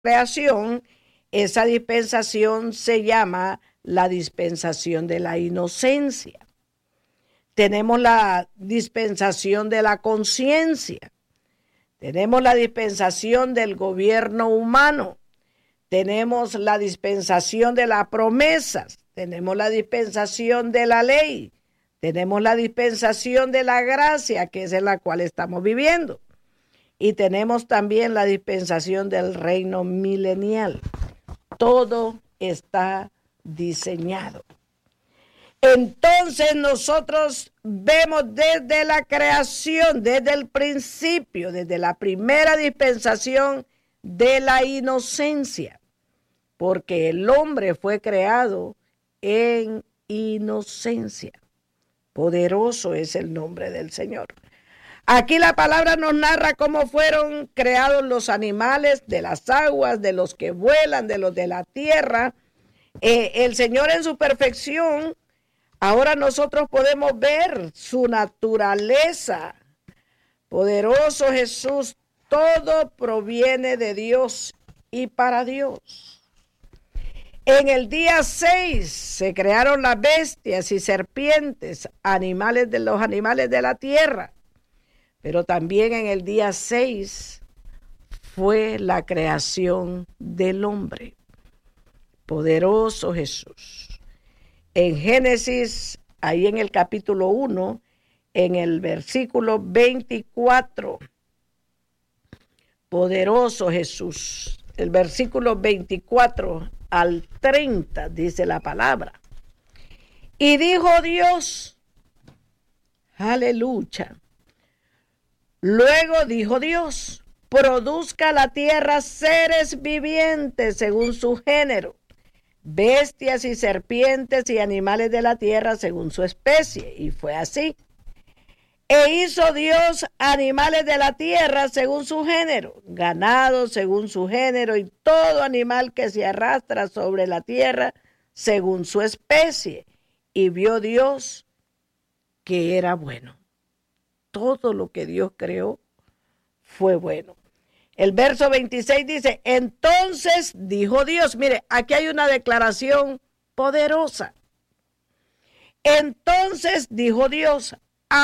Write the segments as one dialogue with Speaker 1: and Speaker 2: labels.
Speaker 1: creación, esa dispensación se llama la dispensación de la inocencia. Tenemos la dispensación de la conciencia. Tenemos la dispensación del gobierno humano. Tenemos la dispensación de las promesas. Tenemos la dispensación de la ley. Tenemos la dispensación de la gracia, que es en la cual estamos viviendo. Y tenemos también la dispensación del reino milenial. Todo está diseñado. Entonces nosotros vemos desde la creación, desde el principio, desde la primera dispensación de la inocencia, porque el hombre fue creado en inocencia. Poderoso es el nombre del Señor. Aquí la palabra nos narra cómo fueron creados los animales de las aguas, de los que vuelan, de los de la tierra. El Señor en su perfección, ahora nosotros podemos ver su naturaleza. Poderoso Jesús, todo proviene de Dios y para Dios. En el día 6 se crearon las bestias y serpientes, animales de los animales de la tierra. Pero también en el día 6 fue la creación del hombre. Poderoso Jesús. En Génesis, ahí en el capítulo 1, en el versículo 24, poderoso Jesús, el versículo 24 al 30, dice la palabra. Y dijo Dios, aleluya. Luego dijo Dios, produzca la tierra seres vivientes según su género, bestias y serpientes y animales de la tierra según su especie. Y fue así. E hizo Dios animales de la tierra según su género, ganado según su género y todo animal que se arrastra sobre la tierra según su especie. Y vio Dios que era bueno. Todo lo que Dios creó fue bueno. El verso 26 dice, entonces dijo Dios, mire, aquí hay una declaración poderosa. Entonces dijo Dios,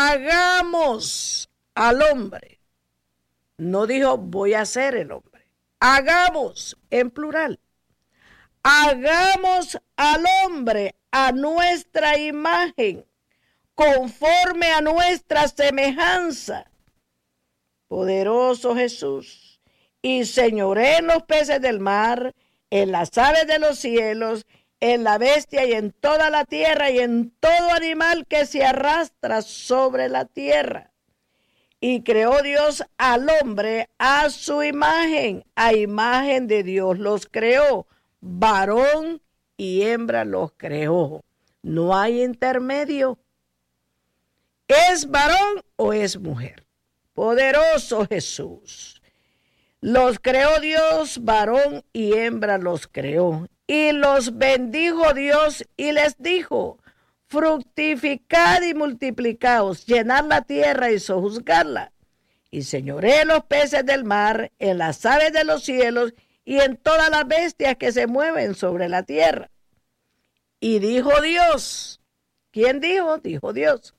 Speaker 1: hagamos al hombre. No dijo, voy a ser el hombre. Hagamos, en plural. Hagamos al hombre a nuestra imagen, conforme a nuestra semejanza. Poderoso Jesús. Y señoré en los peces del mar, en las aves de los cielos, en la bestia y en toda la tierra y en todo animal que se arrastra sobre la tierra. Y creó Dios al hombre a su imagen, a imagen de Dios los creó, varón y hembra los creó. No hay intermedio. ¿Es varón o es mujer? Poderoso Jesús. Los creó Dios, varón y hembra los creó. Y los bendijo Dios y les dijo, fructificad y multiplicaos, llenad la tierra y sojuzgadla. Y señoré los peces del mar, en las aves de los cielos y en todas las bestias que se mueven sobre la tierra. Y dijo Dios, ¿quién dijo? Dijo Dios.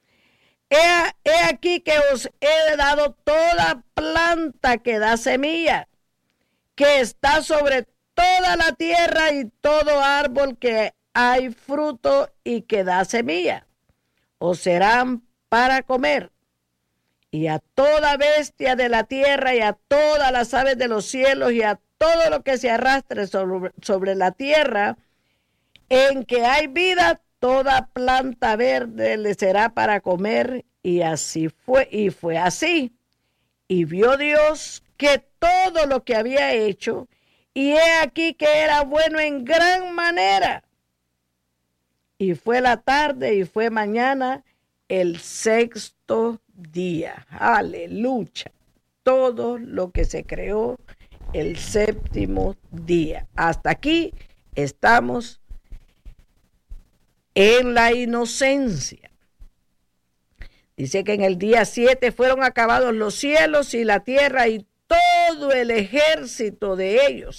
Speaker 1: He aquí que os he dado toda planta que da semilla, que está sobre toda la tierra y todo árbol que hay fruto y que da semilla, os serán para comer. Y a toda bestia de la tierra y a todas las aves de los cielos y a todo lo que se arrastre sobre la tierra, en que hay vida, toda planta verde le será para comer. Y así fue, y fue así. Y vio Dios que todo lo que había hecho, y he aquí que era bueno en gran manera. Y fue la tarde y fue mañana el sexto día. Aleluya. Todo lo que se creó el séptimo día. Hasta aquí estamos en la inocencia. Dice que en el día 7 fueron acabados los cielos y la tierra y todo el ejército de ellos.